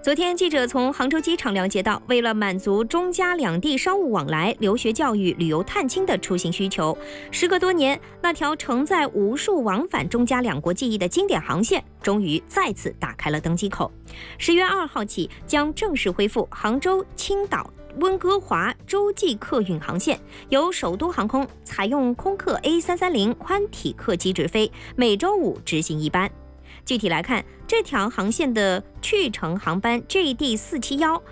昨天，记者从杭州机场了解到，为了满足中加两地商务往来、留学教育、旅游探亲的出行需求，时隔多年，那条承载无数往返中加两国记忆的经典航线，终于再次打开了登机口。10月2号起，将正式恢复杭州、青岛、温哥华洲际客运航线，由首都航空采用空客 A330宽体客机直飞，每周5执行一班。具体来看，这条航线的去程航班 JD471